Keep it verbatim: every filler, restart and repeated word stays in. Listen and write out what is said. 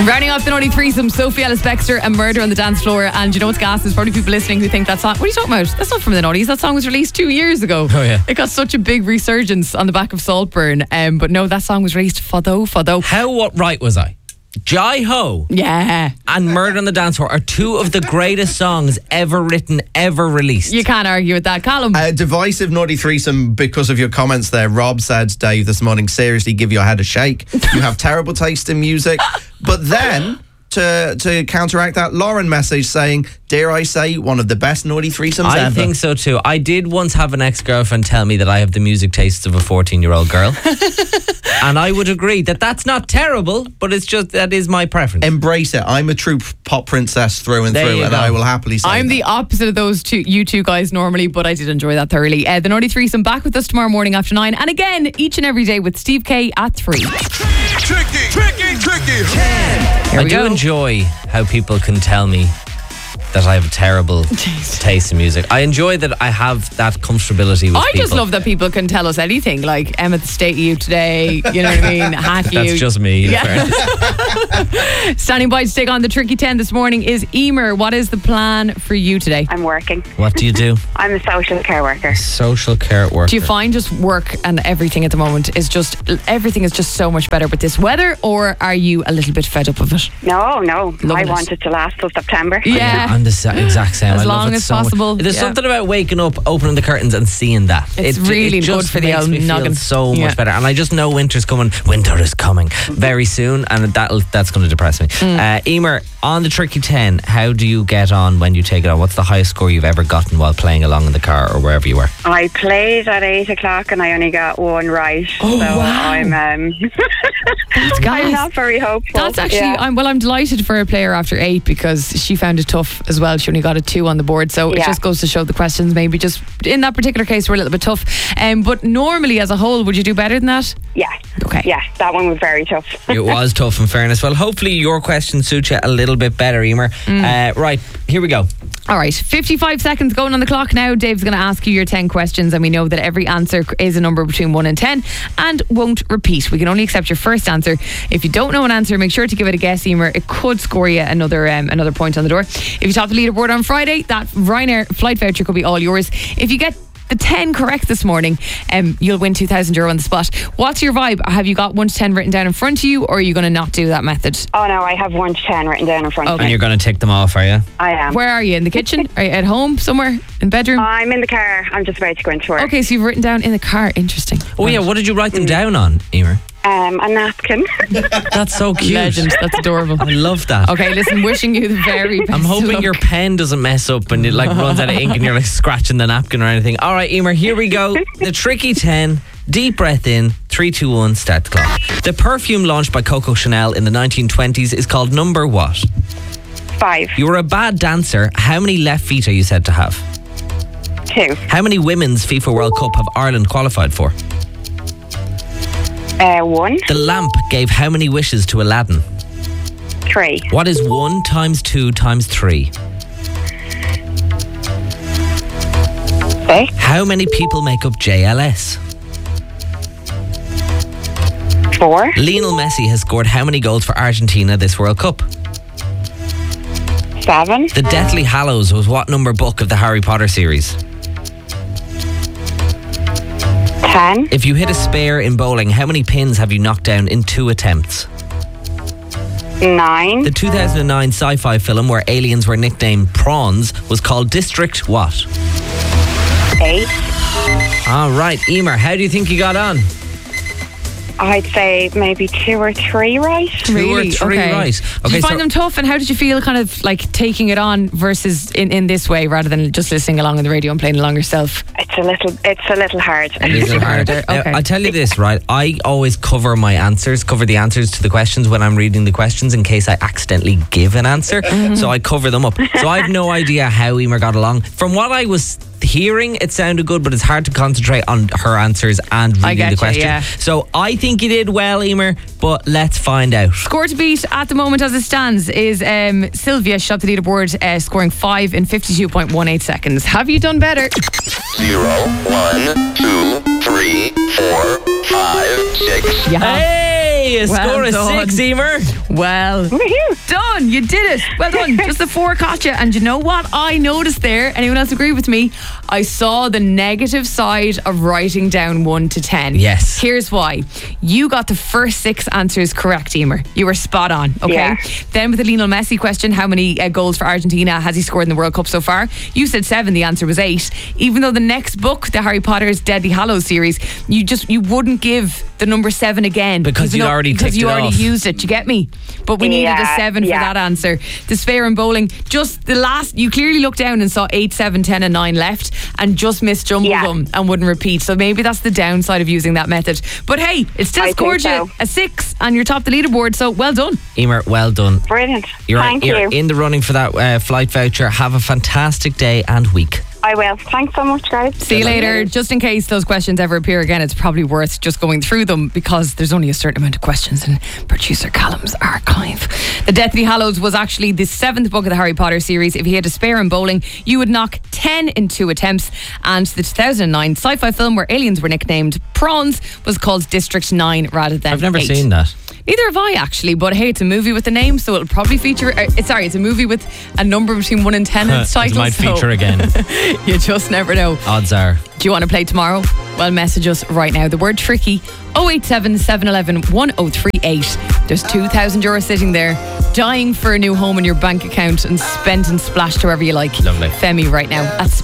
Rounding off the naughty threesome, Sophie Ellis-Bextor and Murder on the Dance Floor. And you know what's gas? There's probably people listening who think that song, what are you talking about? That's not from the noughties. That song was released two years ago. Oh yeah. It got such a big resurgence on the back of Saltburn. Um, but no, that song was released fado, fado. How what right was I? Jai Ho Yeah. and Murder on the Dance Floor are two of the greatest songs ever written, ever released. You can't argue with that. Callum. A divisive naughty threesome because of your comments there. Rob said, Dave, this morning, seriously, give your head a shake. You have terrible taste in music. But then, to to counteract that, Lauren message saying, dare I say, one of the best naughty threesomes I ever. think so too. I did once have an ex-girlfriend tell me that I have the music tastes of a fourteen-year-old girl. And I would agree that that's not terrible, but it's just, that is my preference. Embrace it. I'm a true pop princess through and There through, you and go. I will happily say I'm that. the opposite of those two, you two guys normally, but I did enjoy that thoroughly. Uh, the Naughty Threesome back with us tomorrow morning after nine. And again, each and every day with Steve K at three. Tricky, tricky, tricky. Here I we do go. enjoy how people can tell me that I have a terrible taste in music. I enjoy that I have that comfortability with I people. just love that people can tell us anything, like Emma, the state of you today, you know what I mean? Hack you. That's just me. in Yeah. fairness. Standing by to take on the Tricky ten this morning is Emer. What is the plan for you today? I'm working. What do you do? I'm a social care worker. Social care worker. Do you find just work and everything at the moment is just, everything is just so much better with this weather, or are you a little bit fed up of it? No, no. Loving I it. want it to last till September. Yeah. I'm the sa- exact same. As I love long it as so much. possible, There's yeah. something about waking up, opening the curtains and seeing that. It's it, really it good just for the makes old me feel noggin. so Yeah. much better. And I just know winter's coming. Winter is coming very soon, and that that's going to depress me. Mm. Uh, Emer, on the Tricky ten, how do you get on when you take it on? What's the highest score you've ever gotten while playing along in the car or wherever you were? I played at eight o'clock and I only got one right. Oh, so wow. I'm um That's I'm gas. not very hopeful. That's actually, Yeah. I'm, well, I'm delighted for a player after eight because she found it tough as well. She only got a two on the board. So it Yeah. just goes to show the questions maybe just in that particular case were a little bit tough. Um, but normally as a whole, would you do better than that? Yeah. Okay. Yeah, that one was very tough. It was tough, in fairness. Well, hopefully your question suits you a little bit better, Emer. Mm. Uh, right, here we go. All right, fifty-five seconds going on the clock now. Dave's going to ask you your ten questions, and we know that every answer is a number between one and ten and won't repeat. We can only accept your first answer. If you don't know an answer, make sure to give it a guess, Emer. It could score you another um, another point on the door. If you top the leaderboard on Friday, that Ryanair flight voucher could be all yours. If you get the ten correct this morning, um, you'll win two thousand euro on the spot. What's your vibe? Have you got one to ten written down in front of you, or are you going to not do that method? Oh no, I have one to ten written down in front of Okay. And me. you're going to tick them off, are you? I am. Where are you? In the kitchen? Are you at home somewhere? In bedroom? I'm in the car. I'm just about to go into work. Okay, so you've written down in the car. Interesting. Oh, yeah, what did you write them down on, Emer? Um, a napkin. That's so cute. Legend. That's adorable. I love that. Okay, listen, wishing you the very best. I'm hoping of your luck. pen doesn't mess up and it like runs out of ink and you're like scratching the napkin or anything. All right, Emer, here we go. The Tricky ten. Deep breath in. Three, two, one. Start the clock. The perfume launched by Coco Chanel in the nineteen twenties is called Number what? Five. You were a bad dancer. How many left feet are you said to have? Two. How many Women's FIFA World Cup have Ireland qualified for? Uh, one. The lamp gave how many wishes to Aladdin? Three. What is one times two times three? Six. How many people make up J L S? Four. Lionel Messi has scored how many goals for Argentina this World Cup? Seven. The Deathly Hallows was what number book of the Harry Potter series? Ten. If you hit a spare in bowling, how many pins have you knocked down in two attempts? Nine. The two thousand nine sci-fi film where aliens were nicknamed prawns was called District what? Eight. All right, Emer, how do you think you got on? I'd say maybe two or three right. Two Really? or three Okay. right. Did Okay, you find so them tough, and how did you feel kind of like taking it on versus in, in this way rather than just listening along on the radio and playing along yourself? It's a little. It's a little hard. it is hard. harder. Now, Okay. I tell you this, right? I always cover my answers, cover the answers to the questions when I'm reading the questions in case I accidentally give an answer. So I cover them up. So I have no idea how Emer got along. From what I was hearing, it sounded good, but it's hard to concentrate on her answers and I reading get the you, question. yeah. So I think you did well, Emer, but let's find out. Score to beat at the moment as it stands is um, Sylvia. She up the leaderboard, uh, scoring five in fifty-two point one eight seconds. Have you done better? Zero, one, two, three, four, five, six. You have. Hey! Hey, a Well score of done. six, Emer. Well Woohoo. done. You did it. Well done. Just the four caught you. And you know what I noticed there? Anyone else agree with me? I saw the negative side of writing down one to ten. Yes. Here's why. You got the first six answers correct, Emer. You were spot on. Okay. Yeah. Then with the Lionel Messi question, how many uh, goals for Argentina has he scored in the World Cup so far? You said seven. The answer was eight. Even though the next book, the Harry Potter's Deadly Hallows series, you just you wouldn't give the number seven again Because even you'd though- already because ticked you it already off. used it. You get me? But we needed a Yeah, seven yeah. for that answer. Despair and bowling. Just the last. You clearly looked down and saw eight, seven, ten, and nine left, and just misjumbled Yeah. them and wouldn't repeat. So maybe that's the downside of using that method. But hey, it still I think scored you so. a six, and you're top the leaderboard. So well done. Emer, well done. Brilliant. You're, Thank you're you. in the running for that uh, flight voucher. Have a fantastic day and week. I will. Thanks so much, guys. See you later. Just in case those questions ever appear again, it's probably worth just going through them because there's only a certain amount of questions in producer Callum's archive. The Deathly Hallows was actually the seventh book of the Harry Potter series. If you had Despair in bowling, you would knock ten in two attempts. And the two thousand nine sci-fi film where aliens were nicknamed prawns was called District nine rather than I've never eight. seen that. Neither have I actually, but hey, it's a movie with a name, so it'll probably feature. Uh, it's sorry, it's a movie with a number between one and ten in its title. It might so feature again. you just never know. Odds are. Do you want to play tomorrow? Well, message us right now. The word tricky oh eight seven, seven one one, one oh three eight. There's two thousand euro sitting there, dying for a new home in your bank account and spent and splashed however you like. Lovely. Femi right now. That's